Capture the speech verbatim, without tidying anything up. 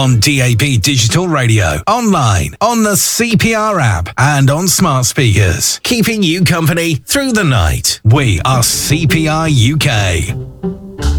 on D A B Digital Radio, online, on the C P R app, and on smart speakers. Keeping you company through the night. We are C P R U K.